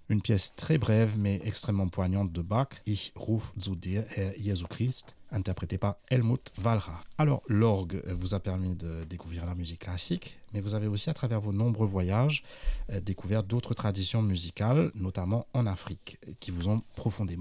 Une pièce très brève mais extrêmement poignante de Bach, Ich ruf zu dir, Herr Jesu Christ, interprété par Helmut Wallrach. Alors, l'orgue vous a permis de découvrir la musique classique, mais vous avez aussi, à travers vos nombreux voyages, découvert d'autres traditions musicales, notamment en Afrique, qui vous ont profondément